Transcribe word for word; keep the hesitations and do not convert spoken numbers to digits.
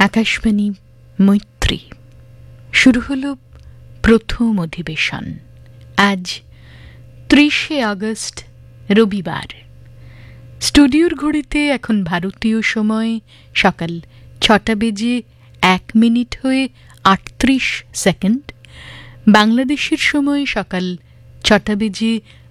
আকাশবাণী মৈত্রী শুরু হলো প্রথম অধিবেশন। আজ ত্রিশে আগস্ট রবিবার। স্টুডিওর ঘড়িতে এখন ভারতীয় সময় সকাল ছটা বেজে এক মিনিট হয়ে আটত্রিশ সেকেন্ড, বাংলাদেশের সময় সকাল ছটা বেজে